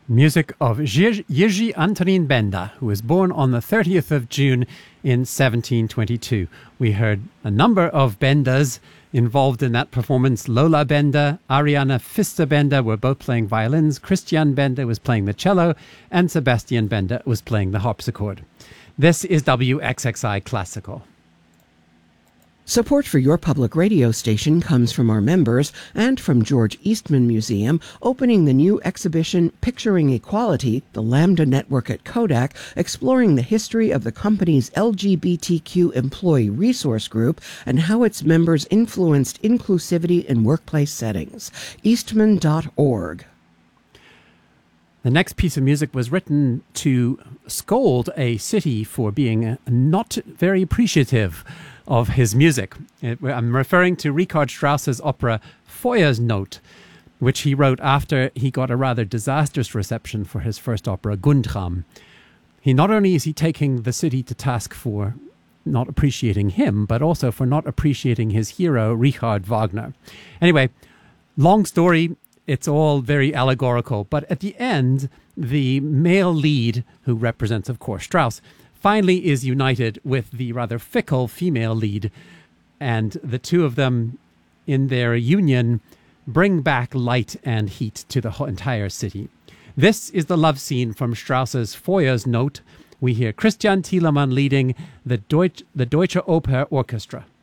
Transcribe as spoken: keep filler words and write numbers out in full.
Music of Jiří Jiří Antonín Benda, who was born on the thirtieth of June in seventeen twenty-two. We heard a number of Bendas involved in that performance. Lola Benda, Ariana Fista Benda were both playing violins. Christian Benda was playing the cello, and Sebastian Benda was playing the harpsichord. This is W X X I Classical. Support for your public radio station comes from our members and from George Eastman Museum, opening the new exhibition Picturing Equality, the Lambda Network at Kodak, exploring the history of the company's L G B T Q employee resource group and how its members influenced inclusivity in workplace settings. Eastman dot org. The next piece of music was written to scold a city for being not very appreciative of his music. It, I'm referring to Richard Strauss's opera Feuersnot, which he wrote after he got a rather disastrous reception for his first opera, Guntram. He not only is he taking the city to task for not appreciating him, but also for not appreciating his hero, Richard Wagner. Anyway, long story. It's all very allegorical, but at the end, the male lead, who represents, of course, Strauss, finally is united with the rather fickle female lead, and the two of them, in their union, bring back light and heat to the whole entire city. This is the love scene from Strauss's Feuersnot. We hear Christian Thielemann leading the Deutsche, the Deutsche Oper Orchestra.